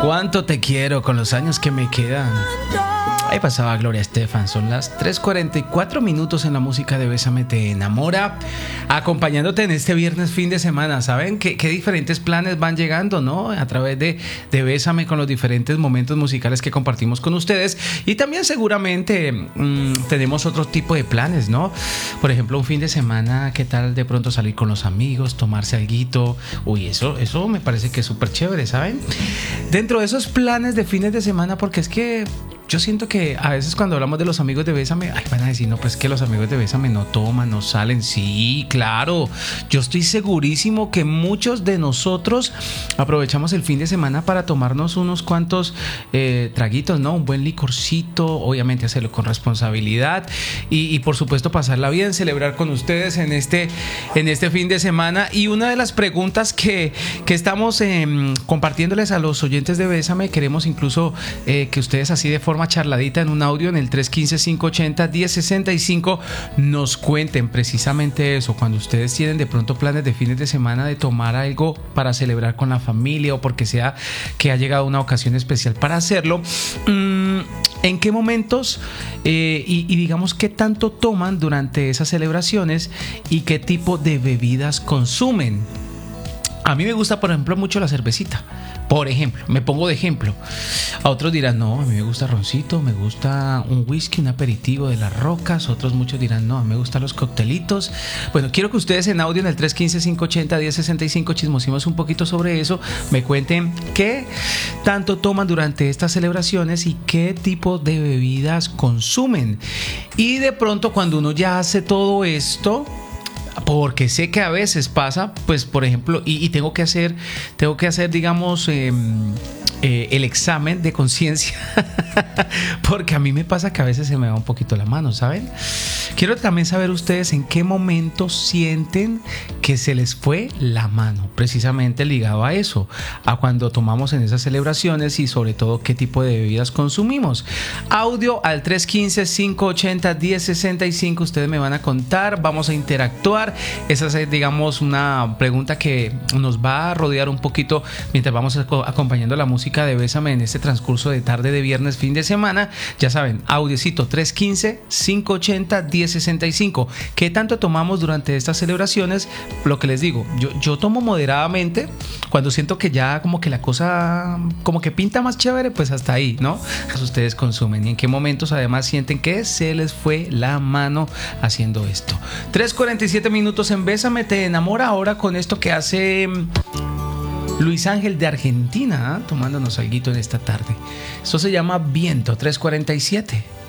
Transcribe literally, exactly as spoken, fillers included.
Cuánto te quiero con los años que me quedan. Ahí pasaba Gloria Estefan. Son las tres cuarenta y cuatro minutos en la música de Bésame te enamora, acompañándote en este viernes fin de semana. ¿Saben qué, qué diferentes planes van llegando, no? A través de, de Bésame, con los diferentes momentos musicales que compartimos con ustedes. Y también seguramente mmm, tenemos otro tipo de planes, ¿no? Por ejemplo, un fin de semana, ¿qué tal de pronto salir con los amigos, tomarse alguito? Uy, eso, eso me parece que es súper chévere, ¿saben? Dentro de esos planes de fines de semana, porque es que yo siento que a veces cuando hablamos de los amigos de Bésame, ay, van a decir, no, pues que los amigos de Bésame no toman, no salen. Sí, claro, yo estoy segurísimo que muchos de nosotros aprovechamos el fin de semana para tomarnos unos cuantos eh, traguitos, ¿no? Un buen licorcito, obviamente hacerlo con responsabilidad y, y por supuesto pasarla bien, celebrar con ustedes en este, en este fin de semana. Y una de las preguntas que, que estamos eh, compartiéndoles a los oyentes de Bésame, queremos incluso eh, que ustedes así de forma charladita en un audio en el tres uno cinco, cinco ocho cero, uno cero seis cinco nos cuenten precisamente eso, cuando ustedes tienen de pronto planes de fines de semana de tomar algo para celebrar con la familia o porque sea que ha llegado una ocasión especial para hacerlo. ¿En qué momentos eh, y, y digamos qué tanto toman durante esas celebraciones y qué tipo de bebidas consumen? A mí me gusta, por ejemplo, mucho la cervecita. Por ejemplo, me pongo de ejemplo. A otros dirán, no, a mí me gusta roncito, me gusta un whisky, un aperitivo de las rocas. Otros muchos dirán, no, a mí me gustan los coctelitos. Bueno, quiero que ustedes en audio en el tres uno cinco, cinco ocho cero, uno cero seis cinco chismosimos un poquito sobre eso. Me cuenten qué tanto toman durante estas celebraciones y qué tipo de bebidas consumen. Y de pronto cuando uno ya hace todo esto, porque sé que a veces pasa, pues por ejemplo, y, y tengo que hacer, tengo que hacer, digamos, eh, eh, el examen de conciencia, porque a mí me pasa que a veces se me va un poquito la mano, ¿saben? Quiero también saber ustedes en qué momento sienten que se les fue la mano, precisamente ligado a eso, a cuando tomamos en esas celebraciones y sobre todo qué tipo de bebidas consumimos. Audio al tres uno cinco, cinco ocho cero, uno cero seis cinco, ustedes me van a contar, vamos a interactuar. Esa es, digamos, una pregunta que nos va a rodear un poquito mientras vamos acompañando la música de Bésame en este transcurso de tarde de viernes, fin de semana. Ya saben, audiocito tres uno cinco, cinco ocho cero, uno cero seis cinco. ¿Qué tanto tomamos durante estas celebraciones? Lo que les digo, yo, yo tomo moderadamente. Cuando siento que ya como que la cosa como que pinta más chévere, pues hasta ahí, ¿no? Ustedes consumen y en qué momentos además sienten que se les fue la mano haciendo esto. tres cuarenta y siete minutos en Bésame te enamora, ahora con esto que hace Luis Ángel de Argentina, ¿eh? Tomándonos alguito en esta tarde. Esto se llama Viento. Tres cuarenta y siete.